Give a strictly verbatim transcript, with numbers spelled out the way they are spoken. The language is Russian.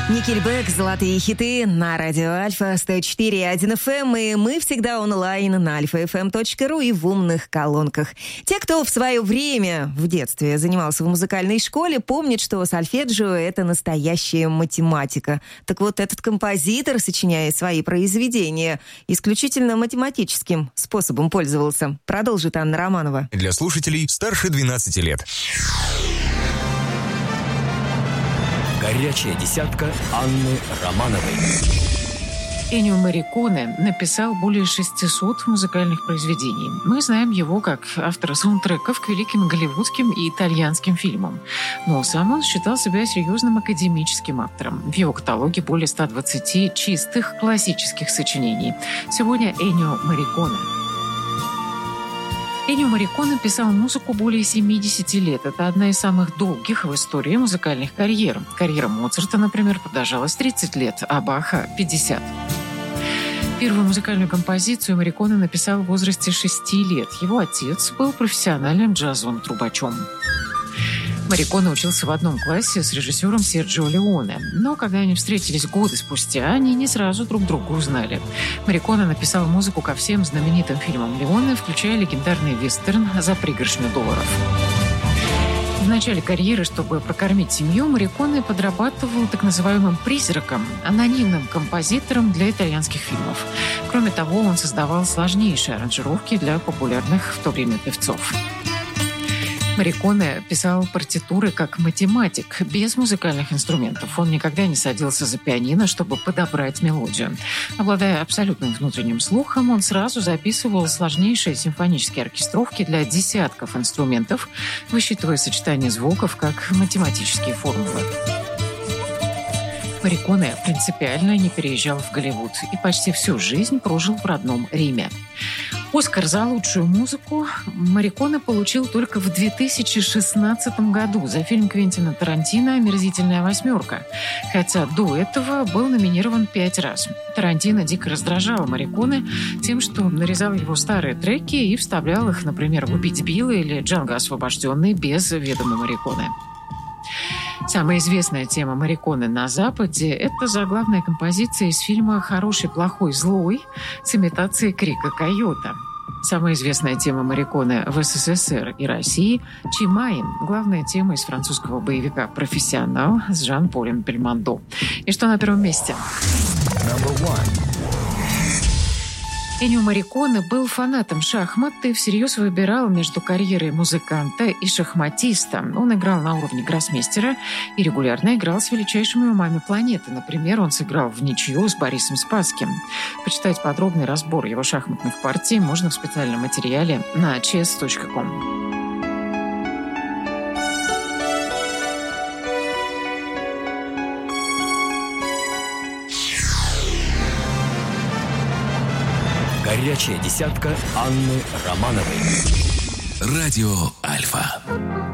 Никельбэк, золотые хиты на радио Альфа сто четыре и один эф эм, и мы всегда онлайн на альфа эф эм точка ру и в умных колонках. Те, кто в свое время, в детстве, занимался в музыкальной школе, помнят, что сольфеджио — это настоящая математика. Так вот, этот композитор, сочиняя свои произведения, исключительно математическим способом пользовался. Продолжит Анна Романова. Для слушателей старше двенадцати лет. Горячая десятка Анны Романовой. Эннио Морриконе написал более шестисот музыкальных произведений. Мы знаем его как автора саундтреков к великим голливудским и итальянским фильмам. Но сам он считал себя серьезным академическим автором. В его каталоге более ста двадцати чистых классических сочинений. Сегодня Эннио Морриконе. Эннио Морриконе писал музыку более семидесяти лет. Это одна из самых долгих в истории музыкальных карьер. Карьера Моцарта, например, продолжалась тридцать лет, а Баха – пятьдесят. Первую музыкальную композицию Морриконе написал в возрасте шести лет. Его отец был профессиональным джазовым трубачом. Морриконе учился в одном классе с режиссером Серджио Леоне. Но когда они встретились годы спустя, они не сразу друг друга узнали. Морриконе написал музыку ко всем знаменитым фильмам Леоне, включая легендарный вестерн «За пригоршню долларов». В начале карьеры, чтобы прокормить семью, Морриконе подрабатывал так называемым «призраком», анонимным композитором для итальянских фильмов. Кроме того, он создавал сложнейшие аранжировки для популярных в то время певцов. Морриконе писал партитуры как математик, без музыкальных инструментов. Он никогда не садился за пианино, чтобы подобрать мелодию. Обладая абсолютным внутренним слухом, он сразу записывал сложнейшие симфонические оркестровки для десятков инструментов, высчитывая сочетание звуков как математические формулы. Морриконе принципиально не переезжал в Голливуд и почти всю жизнь прожил в родном Риме. «Оскар» за лучшую музыку Морриконе получил только в две тысячи шестнадцатом году за фильм Квентина Тарантино «Омерзительная восьмерка», хотя до этого был номинирован пять раз. Тарантино дико раздражал Морриконе тем, что нарезал его старые треки и вставлял их, например, в «Убить Билла» или «Джанго освобожденный» без ведома Морриконе. Самая известная тема Морриконе на Западе – это заглавная композиция из фильма «Хороший, плохой, злой» с имитацией крика койота. Самая известная тема Морриконе в эс эс эс эр и России – «Чимаин», главная тема из французского боевика «Профессионал» с Жан-Полем Бельмондо. И что на первом месте? Эннио Морриконе был фанатом шахмат и всерьез выбирал между карьерой музыканта и шахматиста. Он играл на уровне гроссмейстера и регулярно играл с величайшими умами планеты. Например, он сыграл в ничью с Борисом Спасским. Почитать подробный разбор его шахматных партий можно в специальном материале на чес точка ком. Горячая десятка Анны Романовой. Радио Альфа.